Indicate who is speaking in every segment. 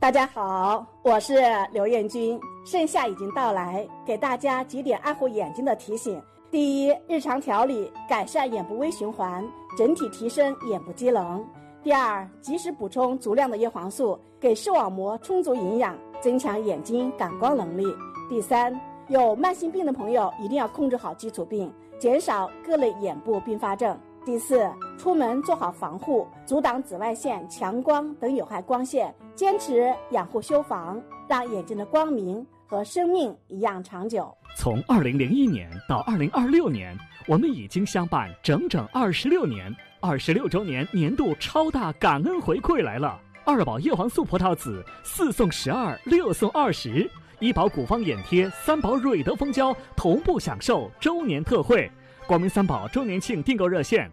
Speaker 1: 大家好，我是刘艳君。盛夏已经到来，给大家几点爱护眼睛的提醒。第一，日常调理，改善眼部微循环，整体提升眼部机能。第二，及时补充足量的叶黄素，给视网膜充足营养，增强眼睛感光能力。第三，有慢性病的朋友一定要控制好基础病，减少各类眼部并发症。第四，出门做好防护，阻挡紫外线、强光等有害光线，坚持养护修防，让眼睛的光明和生命一样长久。
Speaker 2: 从2001年到2026年，我们已经相伴整整26年，26周年年度超大感恩回馈来了！2宝叶黄素葡萄籽4送12， 6送20，医保古方眼贴、3宝蕊德蜂胶同步享受周年特惠。光明3宝周年庆订购热线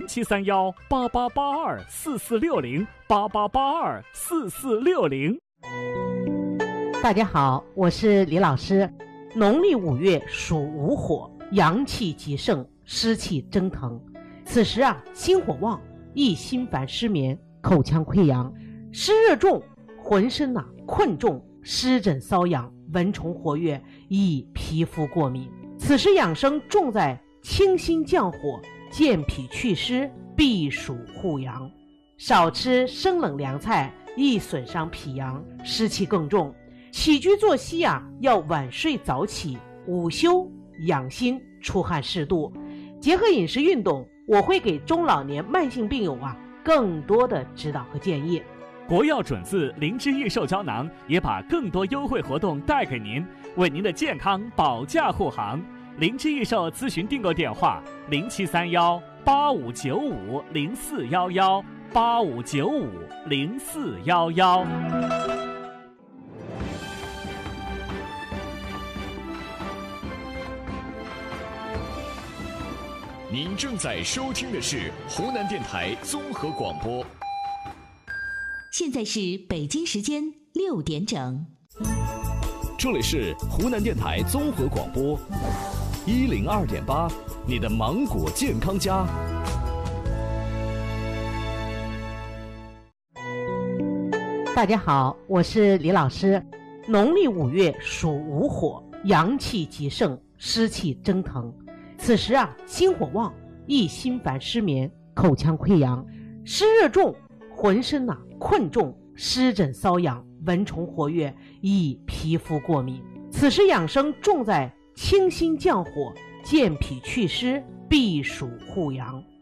Speaker 2: ：073188824460 88824460。
Speaker 3: 大家好，我是李老师。农历5月属午火，阳气极盛，湿气蒸腾。此时心火旺，易心烦失眠、口腔溃疡，湿热重，浑身困重，湿疹瘙痒，蚊虫活跃，易皮肤过敏。此时养生重在清心降火、健脾祛湿、避暑护阳。少吃生冷凉菜，易损伤脾阳，湿气更重。起居作息要晚睡早起，午休养心，出汗适度，结合饮食运动，我会给中老年慢性病友更多的指导和建议。
Speaker 2: 国药准字灵芝益寿胶囊也把更多优惠活动带给您，为您的健康保驾护航。灵芝益寿咨询订购电话：073185950411 85950411。
Speaker 4: 您正在收听的是湖南电台综合广播。
Speaker 5: 现在是北京时间6点整。
Speaker 4: 这里是湖南电台综合广播102.8，你的芒果健康家。
Speaker 3: 大家好，我是李老师。农历5月属午火，阳气极盛，湿气蒸腾。此时心火旺，易心烦失眠、口腔溃疡，湿热重，浑身困重，湿疹瘙痒，蚊虫活跃，易皮肤过敏。此时养生重在清心降火、健脾祛湿、避暑护阳。